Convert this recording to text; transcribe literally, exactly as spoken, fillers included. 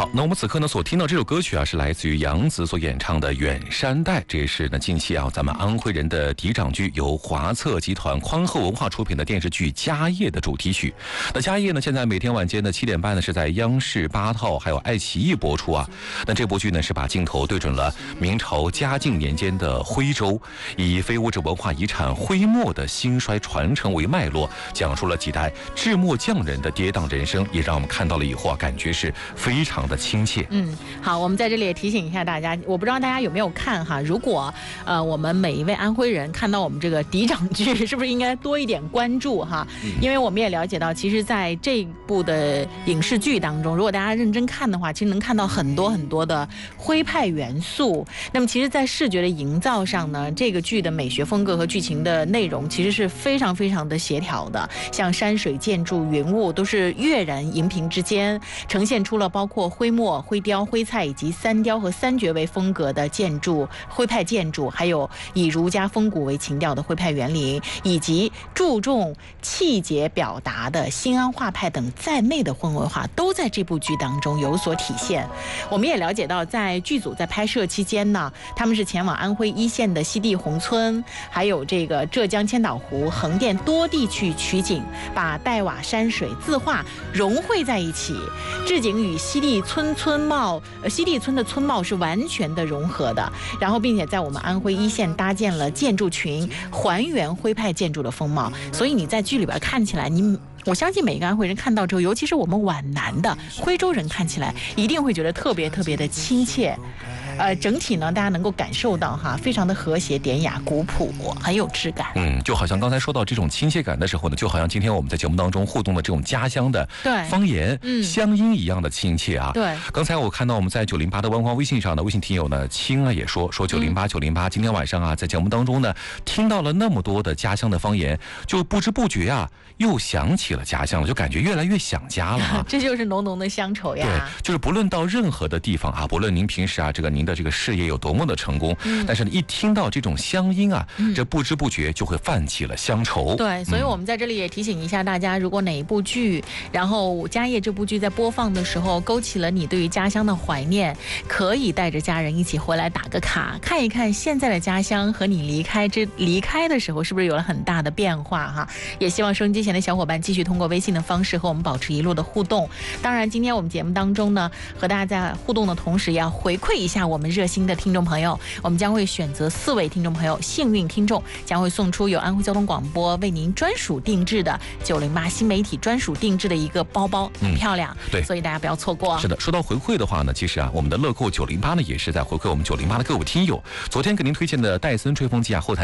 好，那我们此刻呢所听到这首歌曲啊，是来自于杨紫所演唱的《远山黛》，这也是呢近期啊咱们安徽人的嫡长剧，由华策集团宽厚文化出品的电视剧《家业》的主题曲。那《家业》呢，现在每天晚间的七点半呢是在央视八套还有爱奇艺播出啊。那这部剧呢是把镜头对准了明朝嘉靖年间的徽州，以非物质文化遗产徽墨的兴衰传承为脉络，讲述了几代制墨匠人的跌宕人生，也让我们看到了以后啊，感觉是非常的亲切。 嗯，好，我们在这里也提醒一下大家，我不知道大家有没有看哈，如果呃我们每一位安徽人看到我们这个嫡长剧，是不是应该多一点关注哈？因为我们也了解到，其实在这部的影视剧当中，如果大家认真看的话，其实能看到很多很多的徽派元素。那么其实在视觉的营造上呢，这个剧的美学风格和剧情的内容其实是非常非常的协调的，像山水建筑云雾都是跃然荧屏之间，呈现出了包括徽墨、徽雕、徽菜以及三雕和三绝为风格的建筑徽派建筑，还有以儒家风骨为情调的徽派园林，以及注重气节表达的新安画派等在内的混文化都在这部剧当中有所体现。我们也了解到，在剧组在拍摄期间呢，他们是前往安徽一线的西递宏村，还有这个浙江千岛湖、横店多地去取景，把黛瓦山水字画融汇在一起，置景与西递村村貌，呃，西递村的村貌是完全的融合的。然后，并且在我们安徽一线搭建了建筑群，还原徽派建筑的风貌。所以你在剧里边看起来，你我相信每个安徽人看到之后，尤其是我们皖南的徽州人看起来，一定会觉得特别特别的亲切。呃，整体呢，大家能够感受到哈，非常的和谐、典雅、古朴，很有质感。 嗯，就好像刚才说到这种亲切感的时候呢，就好像今天我们在节目当中互动的这种家乡的方言、嗯、乡音一样的亲切啊。 对， 刚才我看到我们在九零八的官方微信上的微信听友呢，青啊也说说九零八九零八，今天晚上啊，在节目当中呢，听到了那么多的家乡的方言，就不知不觉啊，又想起了家乡了，就感觉越来越想家了啊。 这就是浓浓的乡愁呀。 对，就是不论到任何的地方啊，不论您平时啊，这个您的这个事业有多么的成功，嗯、但是一听到这种乡音啊、嗯，这不知不觉就会泛起了乡愁。 对，所以我们在这里也提醒一下大家，如果哪一部剧，然后《家业》这部剧在播放的时候，勾起了你对于家乡的怀念，可以带着家人一起回来打个卡，看一看现在的家乡和你离开之离开的时候是不是有了很大的变化哈。也希望收音机前的小伙伴继续通过微信的方式和我们保持一路的互动。当然，今天我们节目当中呢，和大家在互动的同时，也要回馈一下我们热心的听众朋友，我们将会选择四位听众朋友，幸运听众将会送出由安徽交通广播为您专属定制的九零八新媒体专属定制的一个包包，很漂亮、嗯、对，所以大家不要错过。 是的，说到回馈的话呢，其实啊，我们的乐购九零八呢也是在回馈我们九零八的各位听友。昨天给您推荐的戴森吹风机啊，后台